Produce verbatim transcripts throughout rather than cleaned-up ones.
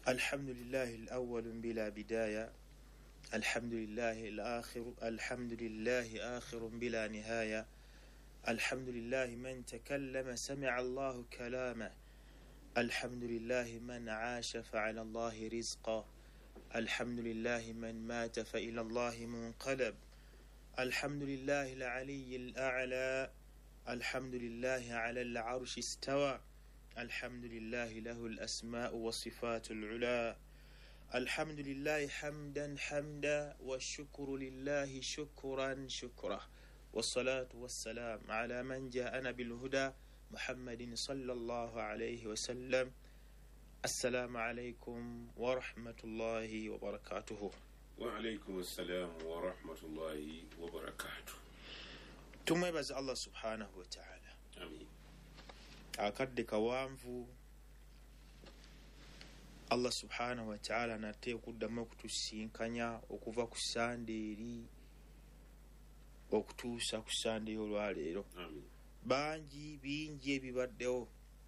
الحمد لله الأول بلا بداية الحمد لله الآخر الحمد لله آخر بلا نهاية الحمد لله من تكلم سمع الله كلامه الحمد لله من عاش فعلى الله رزقه الحمد لله من مات فإلى الله منقلب الحمد لله العلي الأعلى الحمد لله على العرش استوى الحمد لله له الأسماء والصفات العلى الحمد لله حمدا حمدا والشكر لله شكرا شكرا والصلاة والسلام على من جاءنا بالهدى محمد صلى الله عليه وسلم السلام عليكم ورحمة الله وبركاته. وعليكم السلام ورحمة الله وبركاته. tumwebaza Allah subhanahu wa ta'ala. Amin. Akadde kawanvu Allah subhanahu wa ta'ala nate okuddamu okutusinkanya okuva ku Sande eri okutuusa ku Sande olwaleero. Amin. Bangi bingi ebibaddewo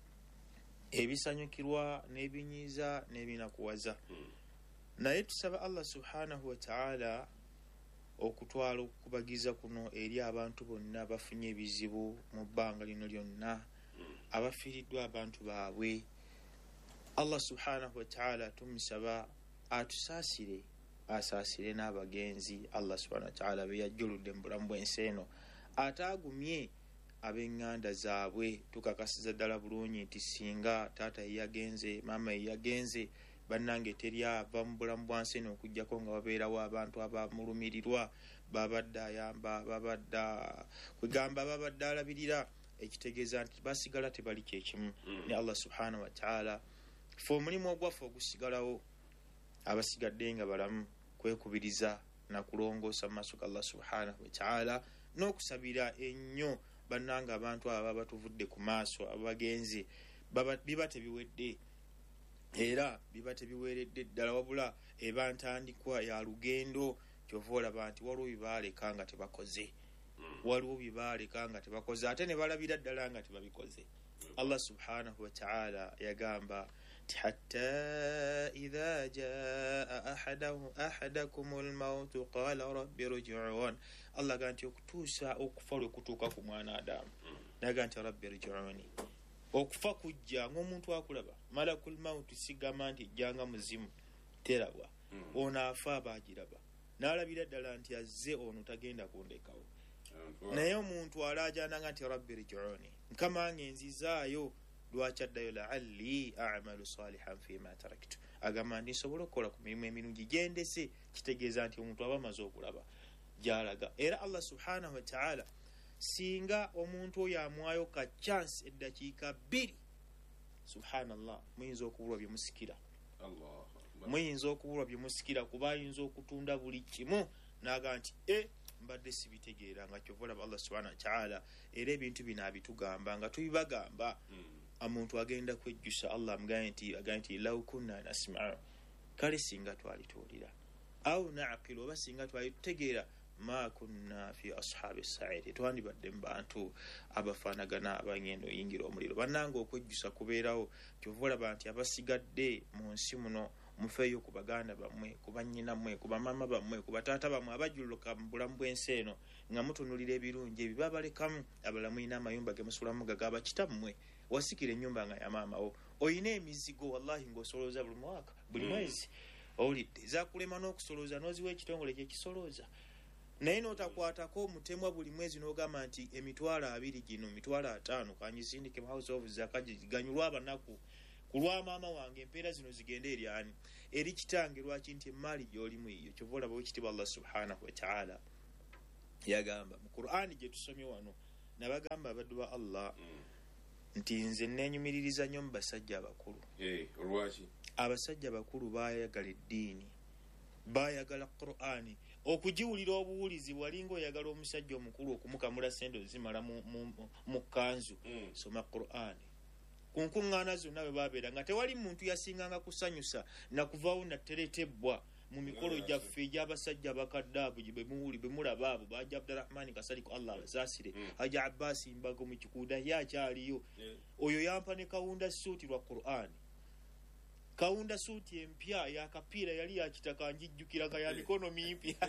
ebisanyukirwa n'ebinyiiza n'ebinakuwaza. Hmm. Naye tusaba Allah subhanahu wa ta'ala okutwala okubagiza kuno eri abantu bonna bafunye ebizibu mu bbanga lino lyonna abafiiriddwa abantu baabwe. Allah subhanahu wa ta'ala tumusaba atusaasire asaasire n'abagenzi. Allah subhanahu wa ta'ala be yajjuludde mu bulamu bw'ensi eno ataagumye ab'eŋŋanda zaabwe. Tukakasiza ddala bulungi nti singa taata yeyagenze maama yeyagenze bannange teryava mu bulamu bwansi eno okujjako nga babeerawo abantu abamulumirirwa babadde ayamba babadde kwegamba babadde alabirira ekitegeeza nti basigala tebali kyekimu ne Allah subhanahu wa ta'ala. Fe omulimu ogwaffe ogusigalawo abasigadde nga balamu kwekubiriza nakulongoosa mu maaso ga Allah subhanahu wa ta'ala n'okusabira ennyo bannange abantu abo batuvudde ku maaso abagenzi biba tebiwedde era biba tebiweeredde ddala wabula eba ntandikwa ya lugendo. Kyova olaba nti waliwo bibaaleka nga tebakoze waliwo bibaaleka nga tebakoze ate ne balabira ddala nga tebabikoze. Allah subhanahu wa ta'ala yagamba ti hatta idha jaa ahadahu ahadakumul maut qala rabbi irji'un. Allah ganti okutuusa okufa lwe kutuuka ku mwana Adamu naga nti rabbi irji'uni. Okufa kujja ng'omuntu akulaba malakul maut sigamba nti jjanga muzimu terabwa ono afa abagiraba n'alabira ddala nti azze ono tagenda kundekawo. Naye omuntu alaajana nti rabbi irji'uni nkamange nzizaayo lwaki addayo la'alli a'malu salihan fima taraktu agamba nti nsobola okukola ku mirimu emirungi gyendese. Kitegeeza nti omuntu aba amaze okulaba gy'alaga. Era Allah subhanahu wa ta'ala singa omuntu oyo amwayo ka chance eddakiika bbiri subhanallah muyinza okubulwa byemusikira. Allah muyinza okubulwa byemusikira kuba ayinza okutunda buli kimu naga nti e mbadde sibitegeera nga kyovola Allah subhanahu wa ta'ala. Era ebintu bino abitugamba nga tubibagamba omuntu agenda kwejjusa Allah amugambye nti agambye nti law kunna nasma'u kale singa twalituulira au na'qilu oba singa twalitutegeera ma kunna fi ashabi sa'id twandibadde mu bantu abafaanagana abangendo yingira omuliro. Bannanga okwejjusa kubeerawo kyovola bantu abasigadde mu nsi muno mufeeyo ku baganda bammwe ku bannyina mmwe ku bamama bammwe ku bataata bammwe abajuluka mu bulamu bw'ensi eno nga mutunulira ebirungi ebyo babalekamu. Abalamu ina amayumba ge musulamu gagaba kitammwe wasikira ennyumba nga ya maamawo oyina emizigo wallahi ng'osolooza buli mwaka buli mwezi owulidde zakulema n'okusolooza n'oziwa ekitongole kyekisolooza naye n'otakwatako omutemwa buli mwezi n'ogamba nti emitwalo abiri gino mitwalo ataano kanyisindike mu house of zaka ganyulwa abanaku ku lwa maama wange empeera zino zigende eri ani eri kitange lwaki nti emaali gy'olimu eyo. Kyova olaba ekitiibwa Allah subhanahu wa ta'ala yagamba mu Qur'ani gye tusomye wano nabagamba abaddu ba Allah nti nze neenyumiririza nnyo mu basajja abakulu. Olwaki? Abasajja bakulu baayagala eddiini baayagala Qur'ani okugiwulira obuwulizi walinga oyagala omusajja omukulu okumukamula sente zimala mu kkanzu soma Qur'ani. Ku nkuŋŋaana zonna bwe baabeera nga tewali muntu yasinganga kusanyusa nakuvaawo nateretebwa mu mikolo gyaffe egy'abasajja abakadde abo gye bemuwuli bemulaba abo bajja Abdurrahmani Kasaliku Allah abasaasire Haji Abbasi Mbago mu Kikuuda yakyaliyo oyo yampa ne kawunda suuti lwa Qur'ani kawunda suuti empya yakapiira yali yakitaka njijjukira nga ya mikono mipya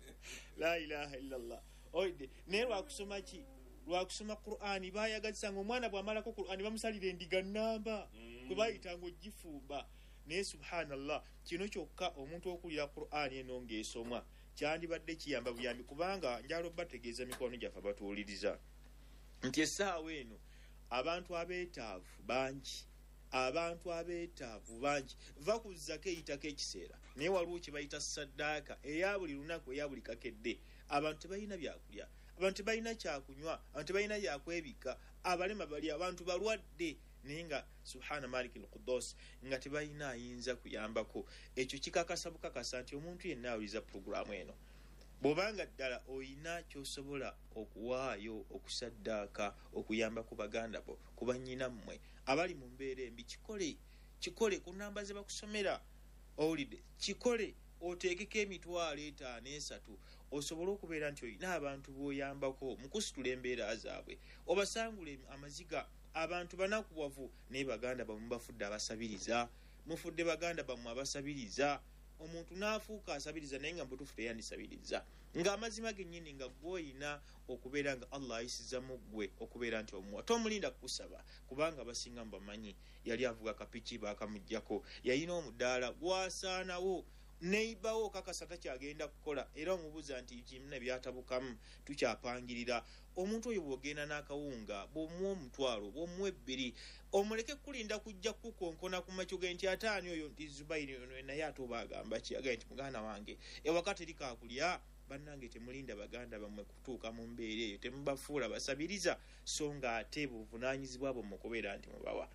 la ilaha illallah oide naye lwakusoma ki lwakusoma Qur'ani bayagazisanga omwana bw'amalako Qur'ani bamusalira endiga nnamba kwe bayitanga ogifumba naye subhanallah kino kyokka omuntu okulira Qur'ani eno ng'esomwa kyandibadde kiyamba buyambi kubanga njalo bategeeza mikono gyaffe batuwuliriza nti essaawa eno abantu abeetaavu bangi abantu abeetaavu bangi va kuzzako eyitako ekiseera naye waliwo kye bayita saddaaka eya buli lunaku eya buli kakedde abantu tebalina byakulya abantu tebalina kyakunywa abantu tebalina byakwebika abalema bali abantu balwadde naye nga subhana malik al-Quddus nga tebalina ayinza kuyambako ekyo kikakasa bukakasa nti omuntu yenna awuliza programu eno bw'obanga ddala oyina ky'osobola okuwaayo okusaddaaka okuyamba ku baganda bo ku bannyina mmwe abali mu mbeera embi kikole kikole ku nnamba ze bakusomera owulidde kikole oteekeko emitwalo etaano esatu osobole okubeera nti olina abantu b'oyambako mu kusitula embeera zaabwe obasangule amaziga abantu banakuwavu naye baganda bamwe bafudde abasabiriza mufudde baganda bamwe abasabiriza omuntu n'afuuka asabiriza naye nga mubutuufu teyandisabiriza ng'amazima gennyini nga gwoyina okubeera nga Allah ayisiza mu ggwe okubeera nti omuwa tomulinda kukusaba kubanga basinga mubamanyi yali avuga kapiki baakamuggyako yalina omudaala gwasaanawo neibawo kakasa takyagenda kukola era omubuuza nti kimna byatabukamu tukyapangirira omuntu oyo bwogenda n'akawunga bw'omuwa omutwalo bw'omuwa ebbiri omuleke kulinda kujja kukonkona ku makyo ge nti ataani oyo nti Zubairi ono naye ate oba agamba ki agaye nti muganda wange ewaka teri kaakulya bannange temulinda baganda bammwe kutuuka mu mbeera eyo temubafuula basabiriza so nga ate buvunaanyizibwa bwo mukubeera nti mubawa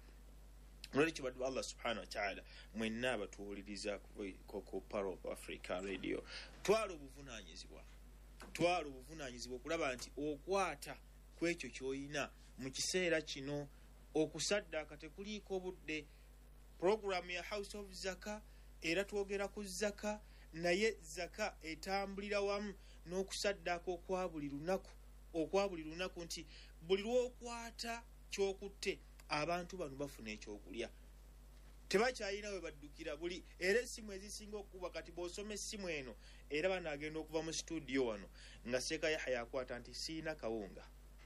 Muliki badu Allah subhanahu wa ta'ala mwenna abatuwuliriza ku Pearl of Africa Radio twalo obuvunanyizibwa twalo obuvunanyizibwa okulaba nti okwata kwekyo kyoyina mu kiseera kino okusaddaaka tekuliiko obudde programu ya House of Zaka era twogera ku zaka naye zaka etambulira wamu n'okusaddaaka okwa buli lunaku okwa buli lunaku nti buli lw'okwata kyokutte abantu bano bafuna ekyokulya tebakyalina we baddukira buli era essimu ezisinga okuba kati bw'osoma essimu eno era banaagenda okuva mu studio wano nga Seeka Yahya akwata nti siina kawunga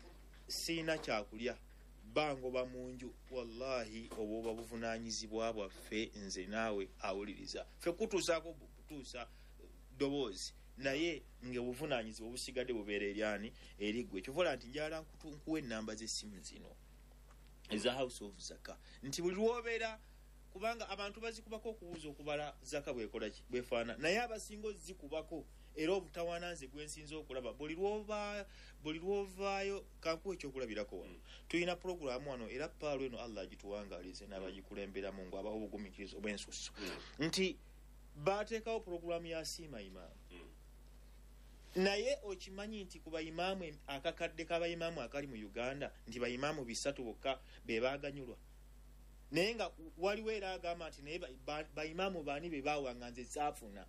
siina kyakulya bangoba mu nju wallahi obwoba buvunaanyizibwa bwaffe nze naawe awuliriza ffe kutuusaako kutuusa ddoboozi naye ng'obuvunaanyizibwa obusigadde bubeera eryani eriggwe ekyovola nti njala nkuwa ennamba z'essimu zino eza House of Zaka nti buli lwobeera kubanga abantu bazikubako okubuuza okubala zaka bwekola ki bwefaana naye abasinga ozikubako era obutawaana nze gwensinza okulaba buli lwoba buli lwovaayo kankuwa ekyokulabirako wano tulina programu wano era paalo eno Allah agituwangaalize n'abagikulemberamu ngu abawo obugumikirizo obw'ensusso nti baateekawo programu ya siima imaamu naye okimanyi nti ku bayimaamu akakadde k'abayimaamu akali mu Uganda nti bayimaamu bisatu bokka be baaganyulwa naye nga waliwo era agamba nti naye bayimaamu baani be baawanga nze saafuna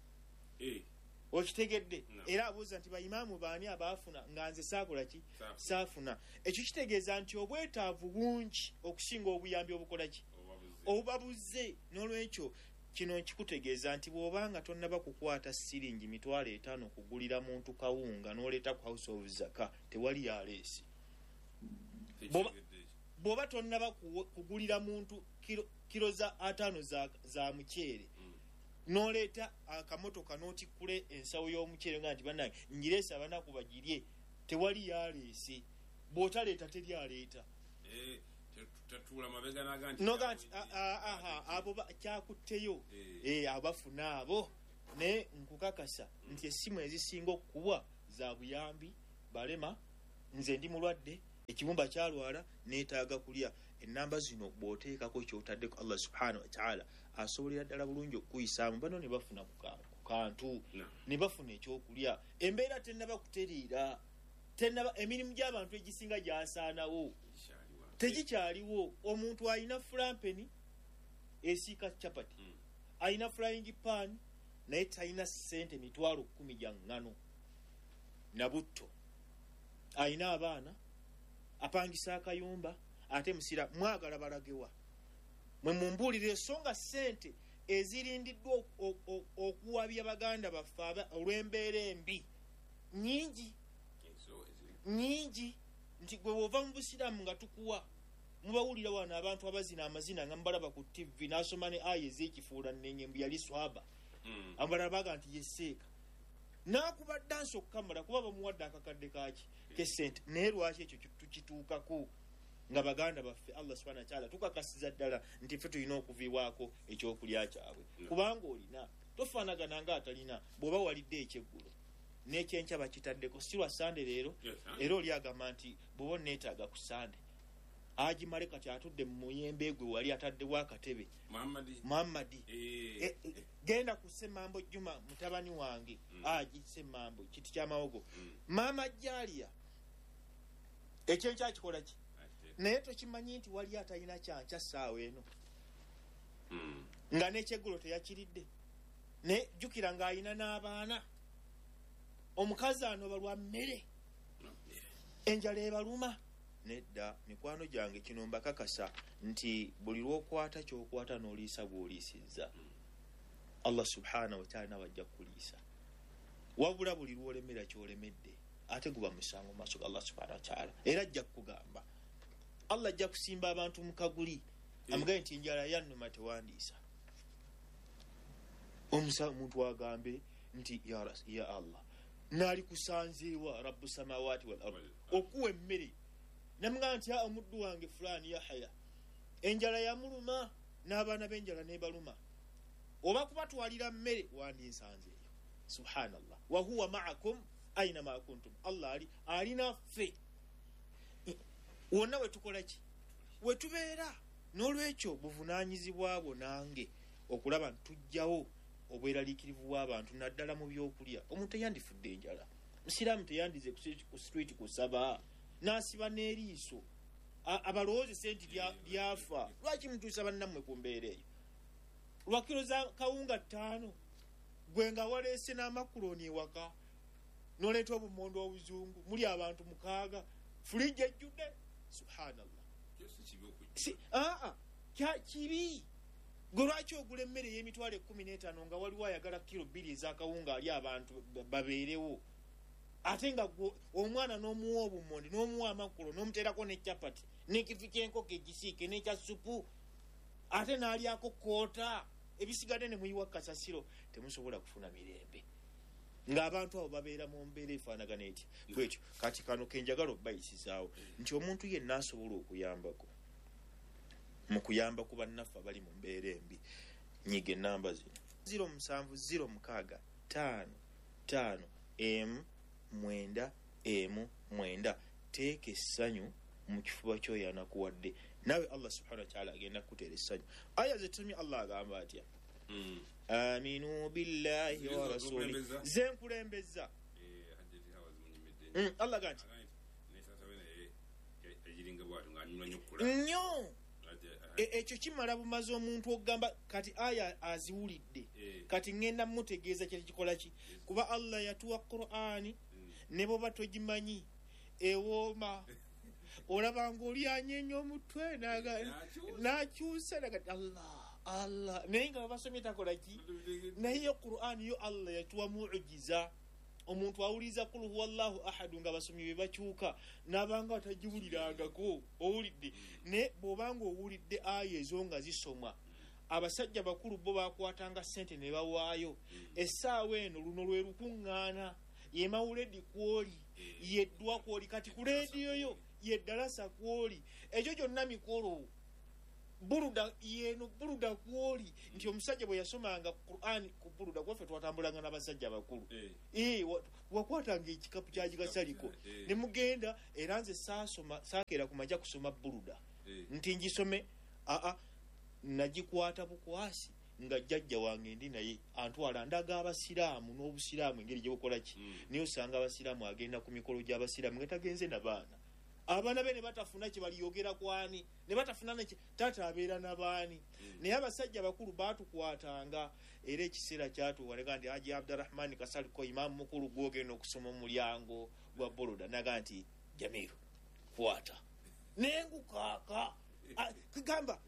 okitegedde era abuuza nti bayimaamu baani abaafuna nga nze saakola ki saafuna ekyo kitegeeza nti obwetaavu bungi okusinga obuyambi obukola ki obubabuze n'olwekyo kino nkikutegeeza nti bw'obanga tonnaba kukwata siringi mitwalo etaano kugulira muntu kawunga n'oleeta ku House of Zaka tewali yaleesi bw'oba tonnaba kugulira muntu kiro, kiro za ataano za, za muceere mm. n'oleeta akamotoka n'otikkule ensawo y'omuceere nga nti bannange ngireesa abanaku bagirye tewali yaleesi bw'otaleeta teri aleeta eh. Tatula mabega naganti noga nti aha abo kyakutteyo eh abafuna abo ne nkukakasa nti essimu ezisinga okubwa za buyambi balema nze ndi mulwadde ekibumba kyalwala neetaaga kulya ennamba zino bw'oteekako kyotaddeko Allah subhanahu wa ta'ala asobolera ddala bulungi okuyisaamu bano ne bafuna ku kantu ne bafuna ekyokulya embeera tennaba kuteriira tennaba emirimu gy'abantu egisinga gyasaanawo tegikyaliwo omuntu alina flampeni esiika chapati mm. alina frying pan naye talina ssente mitwalo kumi gya ngano na butto alina abaana apangisa akayumba ate musira mwagala balagewa mwe mumbuulire ensonga ssente ezirindiddwa okuwabya baganda baffe olw'embeera embi nyingi nyingi nti gwe wova mu busiraamu nga tukuwa mubawulira wano abantu abazina amazina nga mubalaba ku tivi n'asoma ne aya ez'ekifuula nennyembu yali swaba abalala baga nti yeseeka n'akuba dansi okukamala kuba bamuwadde akakadde kaki k'essente naye lwaki ekyo tukituukako nga baganda baffe Allah subhanahu wa ta'ala tukakasiza ddala nti ffe tulina okuviibwako ekyokulya kyabwe kubanga olina tofaanagana nga atalina bw'oba walidde ekyeggulo n'ekyenkya bakitaddeko si lwa sande leero era oli agamba nti bw'oba onneetaaga ku sande Haji Male kati atudde mu muyembe gwe wali ataddewo akatebe Muhammadi e, e, genda ku Semambo Juma mutabani wange Haji Semambo kiti ky'amawogo Mama Jalia ekyenkya kikola ki naye tokimanyi nti wali atalina kyankya ssaawa eno nga n'ekyeggulo teyakiridde ne jjukira ng'alina n'abaana omukazi anoba lwa mmere enjala ebaluma nedda mikwano gyange kino mbakakasa nti buli lw'okwata ky'okwata n'oliisa bw'oliisizza Allah subhanahu wa ta'ala wajja kuliisa wabula buli lw'olemera ky'olemedde ate guba musango mu maaso ga Allah subhanahu wa ta'ala era ajja kugamba Allah ajja kusimba abantu mu kaguli amugaye nti enjala yannuma tewandiisa omusa omuntu agambe nti ya, ras, ya Allah naali kusanzeewa rabbu samawati wal ard okuwa emmere namugamba nti omuddu wange fulani Yahya enjala yamuluma n'abaana b'enjala n'ebaluma oba kubatwalira mmere wandinsanzeeyo subhanallah wa huwa ma'akum aina ma kuntum Allah ali alina ffe wonna wetukola ki wetubeera n'olwekyo buvunaanyizibwa bwo nange okulaba ntujjawo obweraliikirivu bw'abantu naddala mu byokulya omuntu teyandifudde enjala musiraamu teyandize ku street kusaba n'asiba n'eriiso abalowooze senti lyafa lwaki mutuusa bannammwe ku mbeera eyo lwa kiro za kawunga ttaano gwe nga waleese n'amakuloni ewaka n'oleeta obumondo obuzungu muli abantu mukaaga fulijja ejjudde subhanallah si, aa kibi gwe lwaki ogula emmere y'emitwalo ekkumi n'etaano nga waliwo ayagala kiro bbiri ez'akawunga ali abantu babeerewo ate nga omwana n'omuwa obumondi n'omuwa amakulo n'omuteerako n'ekyapati n'ekifi ky'enkoko egisiike n'ekya supu ate n'alyako koota ebisigadde ne muyiwa kasasiro temusobola kufuna mirembe ng'abantu abo babeera mu mbeera efaanagana etya bwekyo kati kano kenjagala obbayisizaawo nti omuntu yenna asobola okuyambako mu kuyamba ku bannaffe abali mu mbeera embi nyiga ennamba zino ziro musanvu ziro mukaaga ttaano ttaano emu mwenda emu mwenda teeka essanyu mu kifuba kyoyo anakuwadde nawe Allah subhanahu wa ta'ala agenda kukuteera essanyu aya zetumye Allah agamba atya mm. aminu billahi wa rasuli zenkulembeza mm. Allah ganti nnyo ekyo kimala bumaze omuntu okugamba kati aya aziwulidde kati ngenda mutegeeza kye kikola ki kuba Allah yatuwa Qur'ani ne bwoba togimanyi ewooma olaba ng'oli anyeenya omutwe n'akyusa nagati Allah Allah naye nga babasomye takola ki naye Qur'ani yo Allah yatuwa mu'jiza omuntu awuliza kul huwallahu ahadu nga basomye be bakyuka n'abanga atagiwulirangako owulidde ne bw'obanga owulidde aya ezo nga zisomwa abasajja bakulu bo bakwatanga ssente ne bawaayo essaawa eno luno lwe lukuŋŋaana ye mawuledi kwoli yeddwa kwoli kati ku leediyo yo yeddalasa kwoli ekyo kyonna mikolo buruda yeno buruda kwoli nti omusajja bwe yasomanga Qur'an ku buruda kwaffe twatambulanga n'abasajja bakulu eh wakwatanga ekikapu kyagikasaliko ne mugenda era nze saasoma saakera ku majja kusoma buruda nti ngisome a a nagikwata bukwasi nga jjajja wange ndi naye antwala ndaga abasiraamu n'obusiraamu engeri gye bukola ki niyo osanga abasiraamu agenda ku mikolo gy'abasiraamu nga tagenze n'abaana abaana be ne batafuna kye baliyogera kwani ne batafuna ne tata abeera n'abaani naye abasajja bakulu baatukwatanga era ekiseera kyatuwa lega nti Haji Abdurrahman Kasaliko imaamu mukulu gwogenda okusoma omulyango gwa boloda naga nti Jamiru kwata nengukaaka kigamba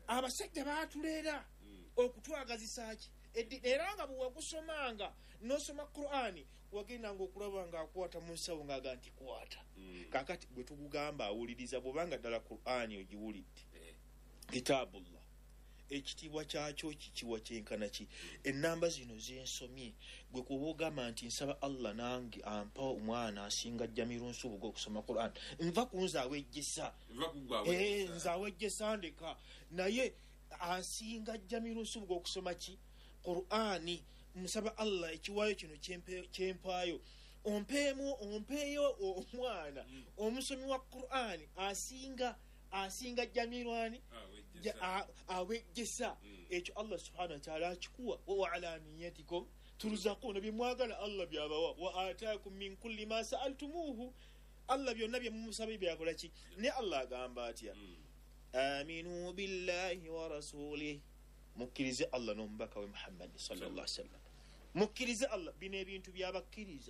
abasajja baatuleera okutwagazisa ki era nga bwewagusomanga nosoma Qur'ani wagendanga okulaba nga akwata mu nsawo ng'aga nti kwata kakati bwe tugugamba awuliriza bw'obanga ddala Qur'ani ogiwulidde kitabullah ekitiibwa kyakyo kikiwa kyenkana ki ennamba zino zensomye gwe kuba ogamba nti nsaba Allah nange ampa omwana asinga Jamiru Nsubuga okusoma Qur'an nva kunze awejjesa nze awejjesa ndeka naye asinga Jamiru Nsubuga okusoma ki Qur'ani nsaba Allah ekiwayo kino kyempaayo ompeemu ompeeyo omwana omusomi wa Qur'ani asinga asinga Jamirwani awejjesa ekyo Allah subhanahu wa ta'ala akikuwa wa ala niyatikum turzaquna bimwagala Allah byabawa wa ataakum min kulli ma sa'altumuhu Allah byonna bye mumusabe byakola ki ne Allah agamba atya aminu billahi wa rasulihi mukkirize Allah n'omubaka we Muhammad sallallahu alaihi wasallam mukkirize Allah bino ebintu byabakkiriza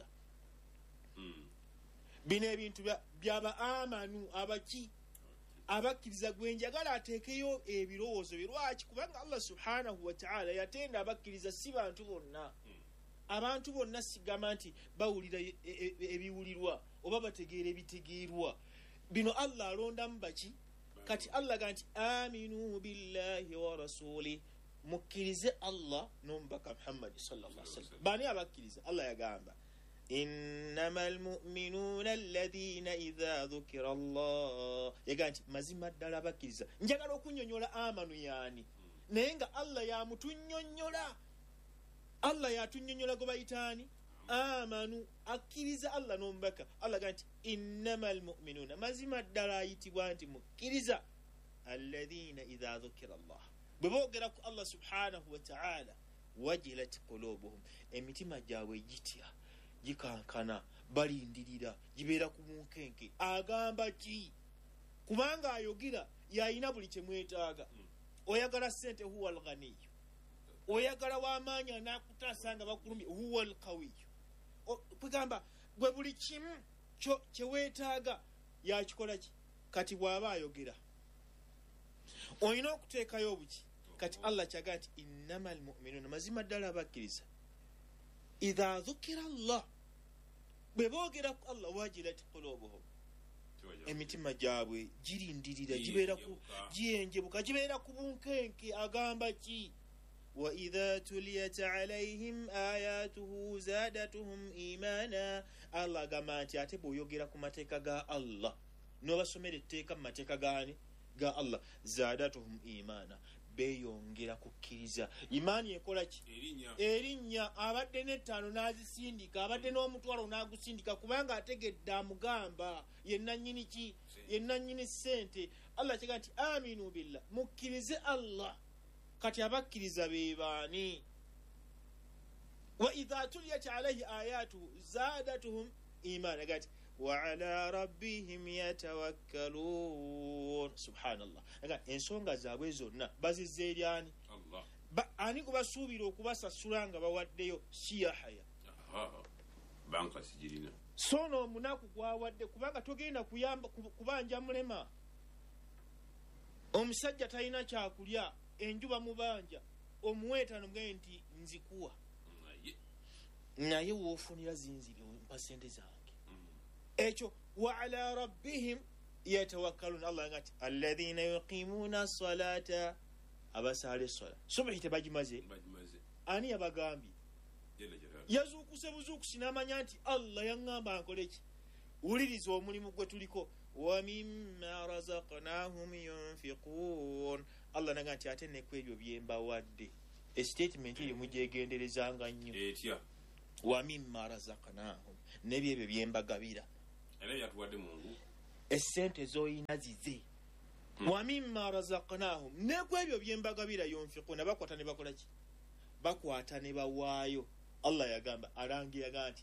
bino ebintu byaba amanu abaki abakkiriza gwenjagala ateekeyo ebirowoozo birwaki kubanga Allah subhanahu wa ta'ala yatenda abakkiriza si bantu bonna abantu bonna sigamba nti bawulira ebiwulirwa oba bategeera ebitegeerwa bino Allah alondamu baki kati Allah ga nti aminu billahi wa rasuli mukkirize Allah n'omubaka Muhammad sallallahu alaihi wasallam bani abakkiriza Allah yagamba إنما المؤمنون الذين إذا ذكر الله يقول mazima ddala bakkiriza njagala okunyonyola amanu yani naye nga Allah yamutunyonyola Allah yatunyonyola go bayitaani amanu akkiriza Allah n'omubaka Allah ganti innamal mu'minuna mazima ddala ayitibwa nti mukkiriza alladhina idha dhukira Allah bwe boogera ku Allah subhanahu wa ta'ala wajilat qulubuhum emitima gyabwe gitya jikankana balindirira jibeera ku munkenke agamba ki kubanga ayogira yayina buli kyemwetaaga oyagala sente huwa alghaniyu oyagala w'amaanyi anakutaasanga bakulumye huwa alqawiyu kugamba gwe buli kimu kyeweetaaga yakikola ki kati bw'aba ayogera olina okuteekayo obuki kati Allah kyaga nti innamal mu'minuna mazima ddala abakkiriza idha dhukira Allah bwe boogera ku Allah wajilat qulubuhum emitima gyabwe girindirira gibeera ku giyenjebuka gibeera ku bunkenke agamba ki wa idha tuliyat alayhim ayatuhu zadatuhum imana Allah agamba nti ate bw'oyogera ku mateeka ga Allah n'obasomera etteeka mu mateeka gani ga Allah zadatuhum imana beyongera kukkiriza imaani ekola ki erinnya abadde n'ettaano n'azisindika abadde n'omutwalo n'agusindika kubanga ategedde amugamba yennannyini ki yennannyini ssente Allah kiga nti aminu billah mukkirize Allah kati abakkiriza be baani wa idha tuliyat alayhi ayatu zadatuhum imana gati wa ala rabbihim yatawakkalun subhanallah aga ensonga zaabwe zonna bazizze eryani Allah ba ani kubasuubira okubasasula nga bawaddeyo siyahaya banka sijirina sono omunaku gwawadde kubanga togenda kuyamba kubanja mulema omusajja talina kyakulya enjuba mubanja omuweetano mugende nti nzikuwa naye woofunira zinziri mpa sente zange ekyo wa ala rabbihim yatawakkalun Allah ngati alladhina yuqimuna salata abasale sola subhi tebajimaze ani yabagambye yazuukuse buzuukusi n'amanya nti Allah yaŋŋamba nkoleki wuliriza omulimu gwe tuliko wa mimma razaqnahum yunfiqun Allah naga nti ate ne kwebyo byembawadde statement eri mugyegenderezanga nnyo etya wa mimma razaqnahum nebyo ebyo byembagabira era yatuwadde Mungu essente zoyina zize hmm. wa mimma razaqnahum nekwebyo byembagabira yunfiquna bakwata ne bakola ki bakwata ne bawaayo Allah yagamba arangira gati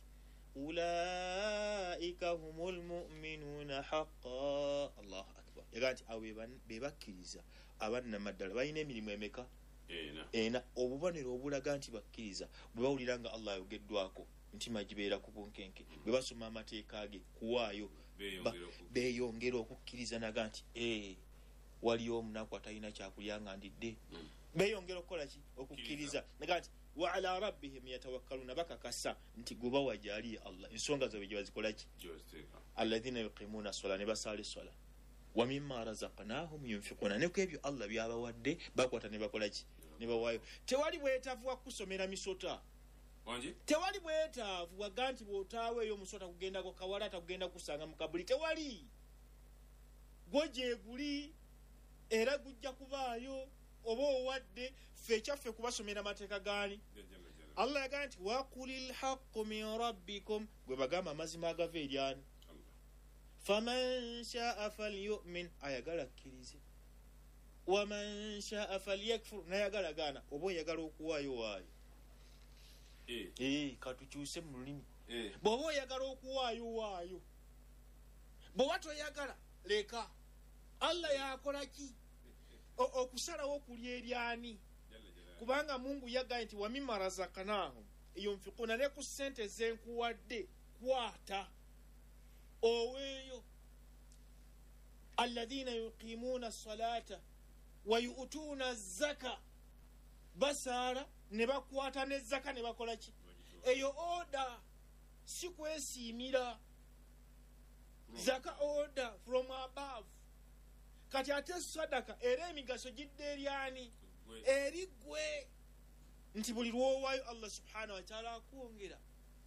ulaika humul mu'minuna haqqan Allahu akbar yagati awe bebakkiriza abanna maddala bayina emirimu emeka ena ena obubonero obulaga nti bakkiriza bwe bawulira nga Allah ayogeddwako ntima gibeera ku bunkenke bwe basoma amateeka ge kuwaayo beyongera okukkiriza naga nti eh waliyo omunaku atalina kyakulya nga ndidde Mm. beeyongera okukola ki okukkiriza naga nti wa ala rabbihim yatawakkaluna bakakasa nti guba wajali Allah ensonga zaabwe gye bazikola ki Gyoziteeka. alladhina yuqimuna sola ne basala sola wa mimma razaqnahum yunfiquna ne kwebyo Allah byabawadde bakwata ne bakola ki ne bawaayo tewali bwetaavu wa kusomera misota Wangi? tewali bwetaavu waga nti bwotaawe eyo omusota kugenda ku kawala takugenda kusanga mu kabuli tewali gwo gye guli era gujja kubaayo oba owadde ffe ekyaffe kubasomera amateeka gaani Allah yagaa nti waqulil haqqu min rabbikum gwe bagamba amazima agava eryani faman shaa falyu'min ayagala akkirize waman shaa falyakfur nayagala gaana oba oyagala okuwaayo waayo Eh. Eh, katukyuse mu lulimi Eh. bw'oba oyagala okuwaayo waayo bw'oba toyagala leka Allah yakola ki O- okusalawo okulya eryani Jalla jalala. kubanga Mungu yagaye nti wamimma razaqnahum yunfiquna ne ku ssente zenkuwadde kwata oweeyo alladhina yuqimuna salata wa yu'tuna zaka basaala ne bakwata ne zaka ne bakola ki eyo oda si kwesiimira zaka order from above kati ate sadaka era emigaso gidde eryani Gwe. eri gwe nti buli lwowaayo Allah subhanahu wa ta'ala akwongera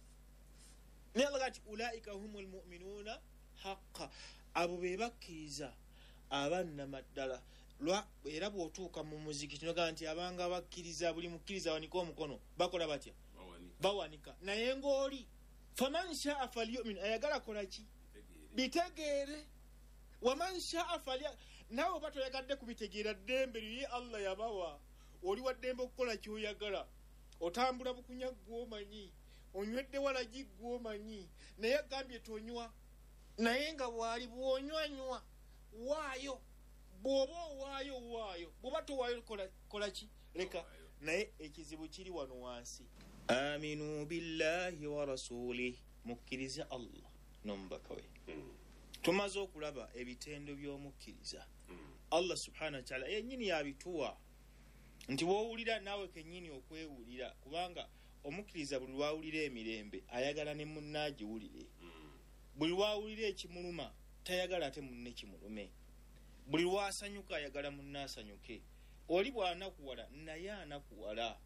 naye Allah gati ulaika humul mu'minuna haqqa abo be bakkiriza abannama ddala lwa era bw'otuuka mu muzikiti nogaa nti abanga bakkiriza buli mukkiriza awanika omukono bakola batya Bawanika. bawanika naye ng'oli faman shaa falyu'min ayagala kola ki Tegeere. bitegeere waman shaa falya nawe oba toyagadde kubitegeera ddembe lye Allah yabawa oli wa ddembe okukola kyoyagala otambula bukunya gw'omanyi onywedde walagi gw'omanyi naye agambye tonywa naye nga bwali bwonywanywa waayo bw'oba owaayo waayo bw'oba towaayo kola, kola ki leka Towaayo. naye ekizibu kiri wano wansi aminu billahi wa rasulih mukkirize Allah n'omubaka we Mm. tumaze okulaba ebitendo by'omukkiriza Mm. Allah subhanahu wa ta'ala yennyini yabituwa nti woowulira naawe kennyini okwewulira kubanga omukkiriza buli lwawulira emirembe ayagala ne munnaagiwulire Mm. buli lwawulira ekimuluma tayagala ate munne kimulume buli lwasanyuka ayagala munne asanyuke oli bw'anakuwala naye anakuwala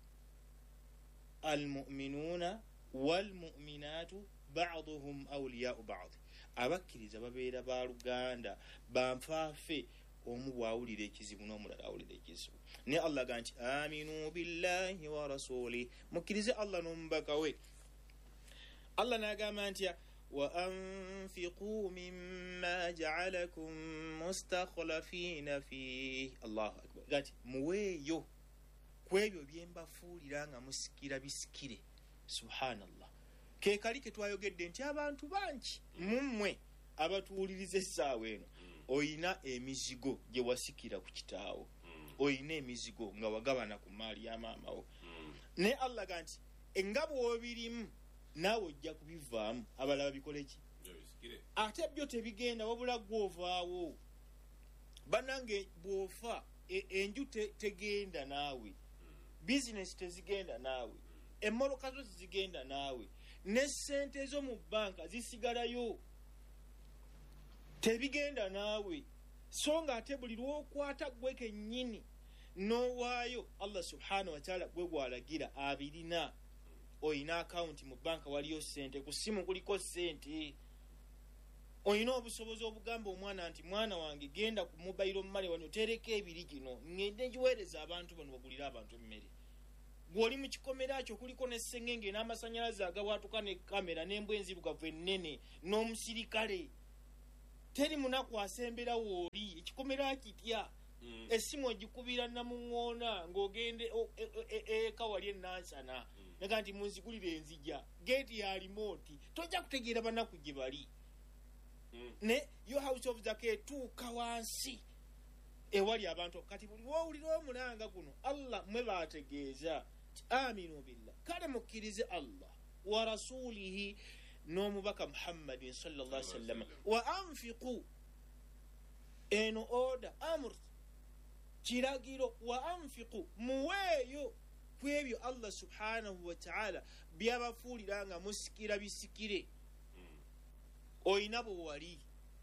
almu'minuuna walmu'minaatu ba'duhum awliyaa'u ba'd abakkiriza babeera baluganda banfaafe omu bw'awulira ekizibu n'omulala awulira ekizibu naye Allah ga nti aminu billahi wa rasuli mukkirize Allah n'omubaka we Allah n'agamba nti وأنفقوا مما جعلكم مستخلفين فيه الله أكبر قالت مويو kwebyo byembafuulira nga musikira bisikire subhanallah ke kali ke twayogedde nti abantu bangi mummwe abatuwuliriza essaawa eno oyina emizigo gye wasikira ku kitaawo oyina emizigo nga wagabana ku maali ya maamawo naye Allah ga nti enga bw'obirimu naawe ojja kubivaamu abalala bikole ki Byobisikire. ate byo tebigenda wabula gwovaawo banange bw'ofa e- enju te- tegenda naawe bizinesi tezigenda naawe emmoloka zo zigenda naawe ne ssente zo mu bbanka zisigalayo tebigenda naawe so nga ate buli lw'okwata gwe kennyini n'owaayo Allah subhanahu wa ta'ala gwe gwalagira abirina oyina akawunti mu bbanka waliyo ssente ku ssimu kuliko ssente oyina obusobozi obugamba omwana nti mwana wange genda ku mobile money wano tereka ebiri gino ngende ngiweereza abantu bano bagulira abantu emmere gw'oli mu kikomera kyo kuliko n'essengenge n'amasannyalaze agabwatuka ne kamera n'embwa enzirugavu ennene n'omusirikale teri munaku asemberawo oli ekikomera kitya Mm. essimu ogikubira namuŋŋoona ng'ogende o- e- e- e- eka wali enansana naga nti munzigulire enzija geeti ya remote tojja kutegeera banaku gye bali Mm. ne yo house of zaka etuuka wansi ewali abantu kati buli wowulira omulanga guno Allah mwe baategeeza ti aminu billah kale mukkirize Allah wa rasulihi n'omubaka Muhammadin sallallahu alaihi wasallam wa anfiqu eno oda amr kiragiro wa anfiqu muweeyo kwebyo Allah subhanahu wa ta'ala byabafuulira nga musikira bisikire oyina bwe wali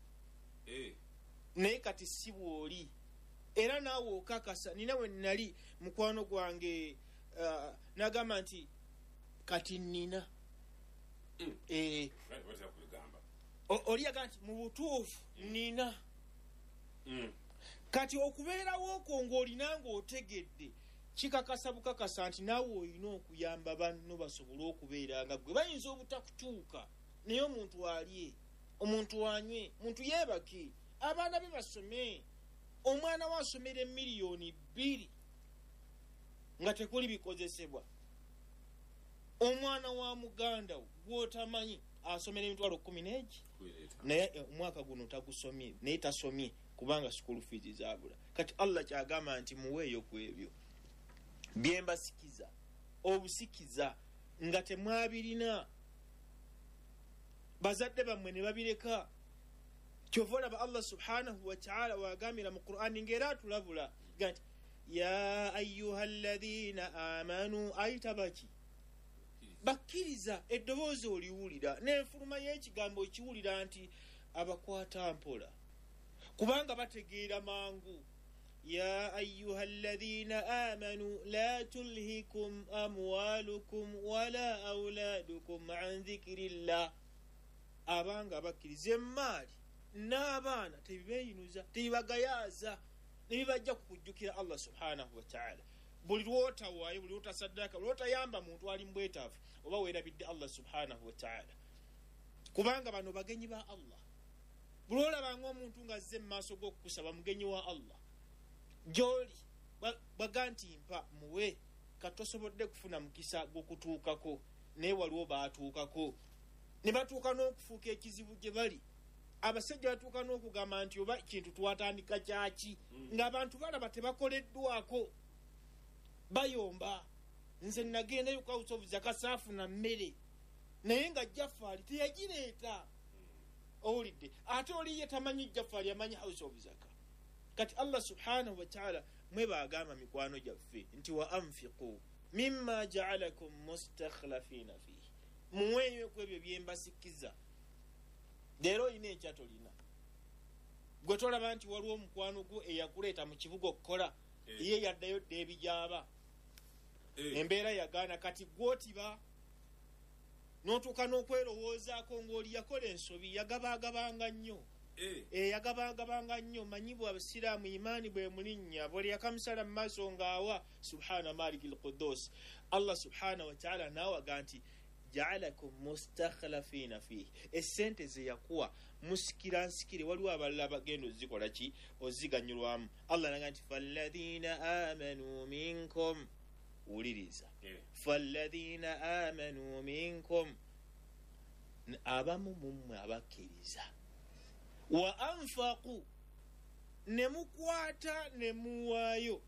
naye kati si bwoli era naawe okakasa nina we nali mukwano gwange uh, nagamba nti kati nina Mm. eh Right, what have we gamba? oli yaga nti mu butuufu nina Mm. kati okubeerawo okwo ng'olina ng'otegedde kikakasa bukakasa nti naawe olina okuyamba banno basobole okubeera nga gwe bayinza obutakutuuka naye omuntu alye omuntu anywe muntu yeebake abaana be basome omwana we asomera emiliyoni bbiri nga tekuli bikozesebwa omwana wa muganda wo gwotamanyi asomera emitwalo kumi n'egi naye omwaka guno tagusomye naye tasomye kubanga school fees zabula kati Allah kyagamba nti muweeyo ku ebyo byembasikiza obusikiza nga temwabirina bazadde bammwe ne babireka kyovola ba Allah subhanahu wa ta'ala wagambira mu Qur'ani ngera tulabula gati ya ayyuhalladhina amanu aitabaki bakkiriza eddoboozi oliwulira n'enfuluma y'ekigambo ekiwulira nti abakwata mpola kubanga bategeera mangu ya ayyuhalladhina amanu la tulhikum amwalukum wala auladukum an dhikrillah abanga bakkiriza emmaali n'abaana tebibeeyinuza tebibagayaaza nebibajja kukujjukira Allah subhanahu wa ta'ala buli lwotawaayo buli lwotasaddaka buli lwotayamba muntu ali mbwetaavu oba weerabidde Allah subhanahu wa ta'ala kubanga bano bagenyi ba Allah buli olabanga omuntu ng'azze mu maaso g'okukusaba mugenyi wa Allah gy'oli baga nti mpa muwe katosobodde kufuna mukisa gw'okutuukako naye waliwo baatuukako ne batuuka n'okufuuka ekizibu gye bali abasajja batuuka n'okugamba nti oba kintu twatandika kyaki ng'abantu balaba tebakoleddwako bayomba nze nagenda yuko house of zaka saafuna mmere naye nga Jaffaali teyagireeta owulidde ate oliye tamanyi Jaffaali amanyi house of zaka kati Allah subhanahu wa ta'ala mwe baagamba mikwano gyaffe nti wa anfiqu mimma ja'alakum mustakhlafina fihi muweeyo ku ebyo byembasikiza leero olina ekyatolina gwe tolaba nti waliwo omukwano gwo eyakuleeta mu kibuga okukola ye yaddayo dda ebijaaba embeera yagaana kati gwotiba n'otuuka n'okwerowoozaako ng'oli yakola ensobi yagabaagabanga nnyo yagabaagabanga nnyo manyibwa abasiraamu imaani bwe mulinnya bwali yakamusala mu maaso ng'awa subhana malikil quddus Allah subhanahu wa ta'ala naawaga nti ja'alakum mustakhlafina fihi essente ze yakuwa musikira nsikire waliwo abalala bagenda ozikola ki oziganyulwamu Allah naga nti falladhina amanu minkum wuliriza falladhina amanu minkum abamu mummwe abakkiriza wa anfaqu ne mukwata ne muwaayo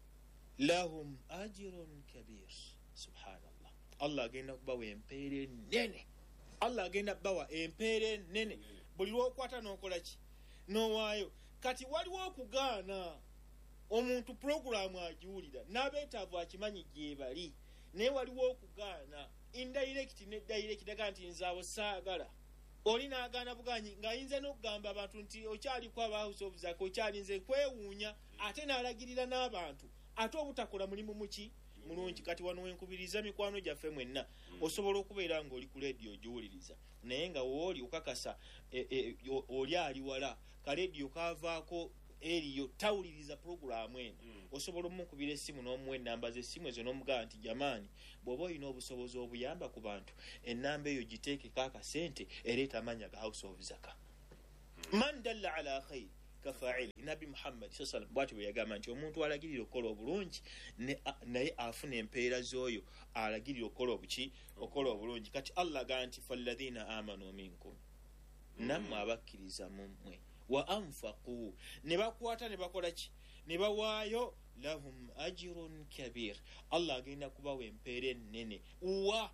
lahum ajrun kabir subhanallah Allah agenda kubawa empeera ennene Allah agenda kubawa empeera ennene buli lwokwata n'okola ki n'owaayo kati waliwo okugaana omuntu programu agiwulira n'abeetaavu akimanyi gye bali naye waliwo okugaana indirect ne direct daga nti nzaawo saagala oli n'agaana buganyi ng'ayinza n'okugamba abantu nti okyaliko aba house of zaka okyalinze kwewuunya ate n'alagirira n'abantu ate obutakola mulimu muki mulungi kati wano wenkubiriza mikwano gyaffe mwenna osobola okubeera ng'oli ku leediyo ogiwuliriza naye nga wooli okakasa e, e, oli ali wala kaleediyo kaavaako eriyo tawuliriza programu eno mm. osobola omukubira essimu n'omuwa ennamba z'essimu ezo n'omugamba nti jamaani bw'oba olina obusobozi obuyamba ku bantu ennamba eyo giteekeko akasente ereeta amannya ga house of zaka mm. man dalla ala khair kafaili nabi Muhammad sallallahu alaihi wasallam bwati bwe yagamba nti omuntu alagirira okukola obulungi naye afuna empeera z'oyo alagirira okukola obuki okukola obulungi kati Allah ga nti falladhina amanu minkum mm. nammwe abakkiriza mummwe wa anfaqu ne bakwata ne bakola ki ne bawaayo lahum ajrun kabir Allah agenda kubawa empeera ennene wa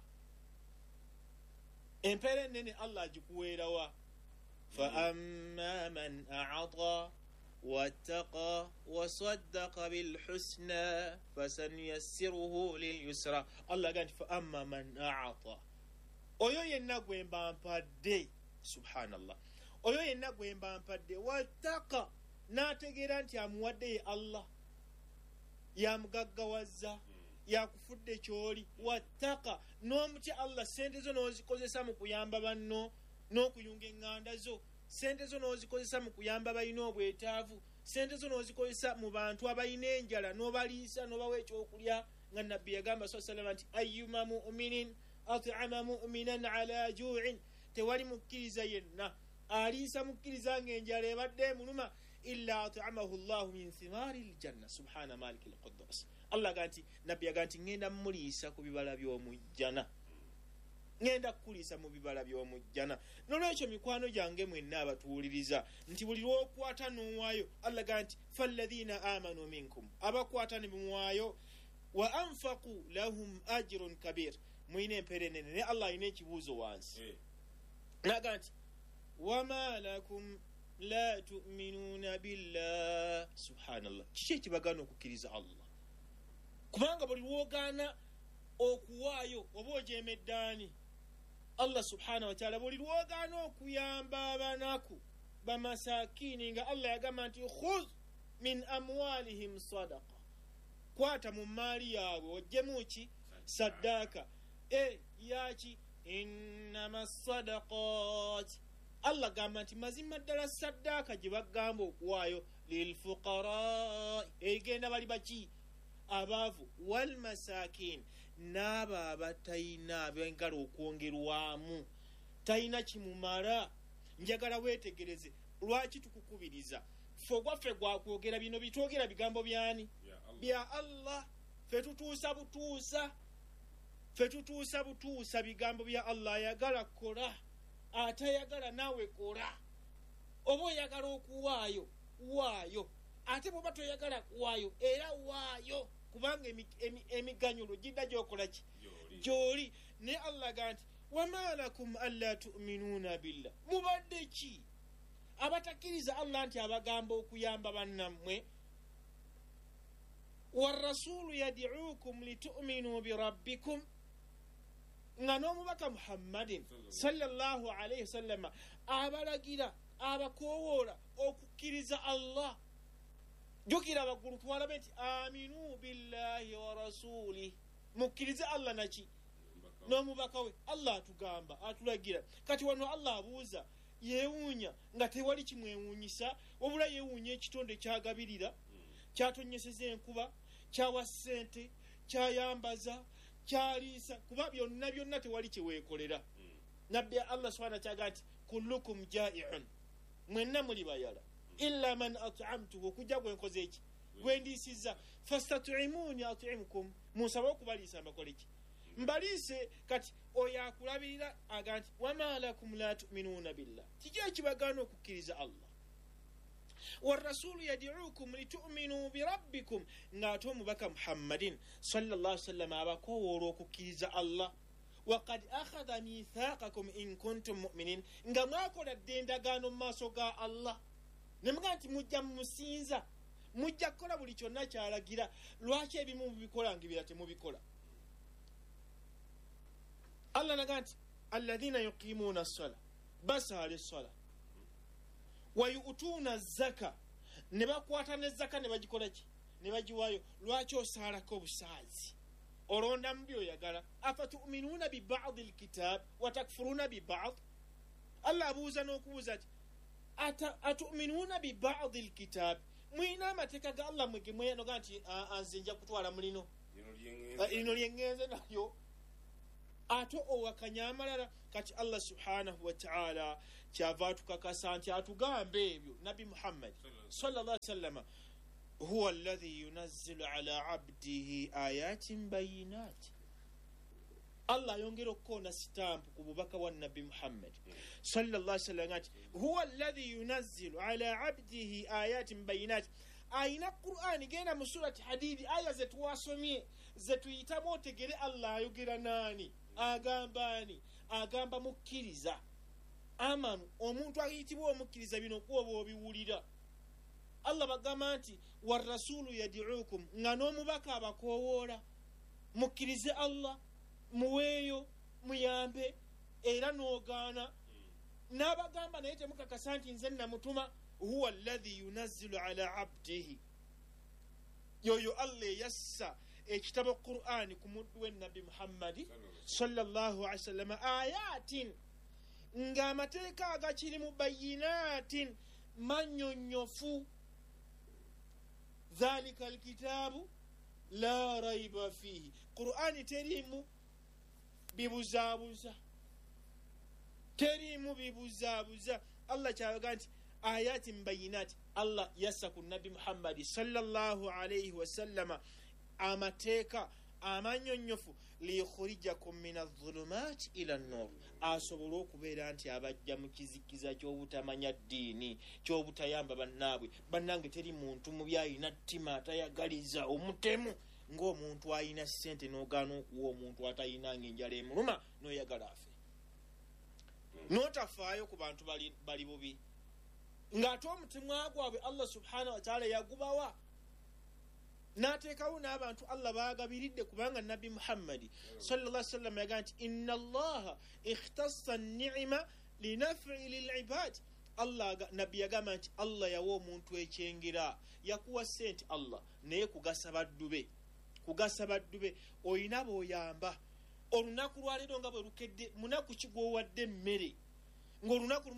empeera ennene Allah agikuweerawa fa amma man a'ata wattaqa wasaddaqa bilhusna fasanuyassiruhu lilyusra. Allah agamba nti fa amma man a'ata, oyo yenna gwe mba mpadde, subhanallah, oyo yenna gwe mba mpadde, wattaqa, n'ategeera nti amuwadde ye Allah, yamugaggawaza, yakufudde kyoli, wattaqa, n'omutya Allah, sente zo n'ozikozesa mu kuyamba banno n'okuyunga eŋŋanda zo, sente zo n'ozikozesa mu kuyamba balina obwetaavu, sente zo n'ozikozesa mu bantu abalina enjala n'obaliisa n'obawa ekyokulya, nga nabbi yagamba sa salama nti ayyuma mu'minin at'ama mu'minan ala ju'in, tewali mukkiriza yenna aliisa mukkiriza ng'enjala ebadde emuluma illa at'amahu llahu min thimari ljanna. Subhana maliki lquddus. Allah aga nti, nabbi yaga nti ngenda muliisa ku bibala by'omujjana, ngenda kukuliisa mu bibala by'omujjana. Nolwekyo mikwano gyange mwenna abatuwuliriza nti buli lw'okwata n'owaayo, Allah aga nti falladhina amanu minkum, abakwata ne muwaayo, wa anfaqu lahum ajrun kabir, muyina empeera enene. Ne Allah alina ekibuuzo wansi, naga nti wama lakum la tu'minuna billah. Subhanallah, kiki ekibagaana okukkiriza Allah? Kubanga buli lwogaana okuwaayo oba ojeemeddaani Allah subhanahu wa ta'ala, buli lwogaana okuyamba abanaku bamasakini, nga Allah yagamba nti khudh min amwalihim sadaqa, kwata mu maali yaabwe ojjemu ki? Saddaaka. E yaki? Innama sadaqat, Allah gamba nti mazima ddala saddaaka gye bagamba okuwaayo lilfuqara, egenda bali baki? Abaavu, wal masakin, n'abo abatayina, abengala okwongerwamu, tayina kimumala. Njagala weetegereze lwaki tukukubiriza. Ffe gwaffe gwakwogera bino bitwogera bigambo byani? Bya Allah. Ffe tutuusa butuusa, ffe tutuusa butuusa bigambo bya Allah. Ayagala kola, atayagala naawe kola. Oba oyagala okuwaayo, waayo. Ate bw'oba toyagala kuwaayo, era waayo, kubanga emiganyulo gidda gy'okola ki? Gy'oli. Ne Allah aga nti wama lakum alla tu'minuna billah, mubadde ki abatakkiriza Allah nti abagamba okuyamba bannammwe? Warrasulu yad'ukum litu'minu birabbikum, nga n'omubaka Muhammadin sallallahu alayhi wasallama abalagira, abakoowoola okukkiriza Allah. Jukira waggulu tuwalabe nti aminu billahi wa rasuli, mukkirize Allah naki? N'omubaka we. Allah atugamba, atulagira. Kati wano Allah abuuza, yeewuunya nga tewali kimwewuunyisa, wabula yeewuunya ekitonde kyagabirira, kyatonyeseza enkuba, kyawa ssente, kyayambaza, kyaliisa, kuba byonna byonna tewali kyeweekolera. Nabbi Allah subhanahu wa ta'ala nti kullukum ja'i'un, mwenna muli bayala, illa man at'amtuhu, kujja gwe nkoze eki? Gwe ndiisiza. Fastat'imuni at'imukum, munsaba okubaliisa mbakole ki? Mbaliise. Kati oyo akulabirira aga nti wama lakum la tu'minuna billah, kiki ekibagaana okukkiriza Allah? Warrasulu yad'ukum litu'minu birabbikum, ng'ate omubaka Muhammadin sallallahu alayhi wasallam abakoowoola okukkiriza Allah. Waqad akhadha mithaqakum in kuntum mu'minin, nga mwakola dde endagaano mu maaso ga Allah, ne mugaa nti mujja mumusinza, mujja kukola buli kyonna kyalagira. Lwaki ebimu mubikola ng'ebirala temubikola? Allah naga nti alladhina yuqimuna as-sala, basaala essala, wa yu'tuuna zaka, ne bakwata ne zaka ne bagikola ki? Ne bagiwaayo. Lwaki osaalako obusaazi? Olonda mu by'oyagala. Afatu'minuuna bi ba'di al-kitab wa takfuruuna bi ba'd. Allah abuuza n'okubuuza ati atu'minuuna bi ba'di al-kitab, mwina amateeka ga Allah mwe ge mwenoga nti nze nja kutwala mulino, lino lyengenze nalyo, ate owakanya amalala. Kati Allah subhanahu wa ta'ala kyava atukakasa nti atugambe ebyo. Nabi Muhammad sallallahu alayhi wasallam, huwa alladhi yunazzilu ala abdihi ayatin bayinat. Allah yongera okukoona sitampu ku bubaka wa Nabi Muhammad sallallahu alayhi wasallam ati huwa alladhi yunazzilu ala abdihi ayatin bayinat. Ayina Qur'ani, genda mu surati Hadidi, aya zetwasomye zetuyitamu otegere Allah ayogera nani, agamba ani? Agamba mukkiriza. Amanu, omuntu ayitibwa omukkiriza, bino kuba obiwulira. Allah bagamba nti warasulu yad'ukum nga n'omubaka abakowoola mukkirize Allah muweeyo muyambe era n'ogaana n'abagamba naye temukakasa nti nze namutuma huwa alladhi yunazzilu ala abdihi yoyo Allah yassa ekitabo Qur'ani ku muddu we Nabi Muhammadi sallallahu alaihi wasallam ayatin ng'amateeka agakiri mu bayinatin manyonyofu dhalika alkitabu la raiba fihi Qur'ani terimu bibuzaabuza terimu bibuzaabuza Allah kyaga nti ayatin bayinat Allah yassa ku Nabi Muhammadi sallallahu alaihi wasallam amateeka amanyonyofu likhurijakum min adh-dhulumat ila an-nur asobola okubeera nti abajja mu kizikiza ky'obutamanya ddiini ky'obutayamba bannaabwe bannange teri muntu mubi ayina ttima atayagaliza omutemu ng'omuntu ayina ssente n'ogaana okuwa omuntu atayinanga enjala emuluma n'oyagala afe n'otafaayo ku bantu bali, bali bubi ng'ate omutemwa gwabwe Allah subhanahu wa ta'ala yagubawa n'ateekawo n'abantu Allah baagabiridde kubanga Nabi Muhammadi sallallahu alaihi wasallam yaga nti inna Allaha ikhtassa an-ni'ma linaf'i lil'ibad Allah Nabi yagamba nti Allah yawa omuntu ekyengera yakuwa ssente Allah naye kugasa baddu be kugasa baddu be oyina b'oyamba olunaku lwaleero nga bwe lukedde munaku ki gw'owadde emmere ng'olunaku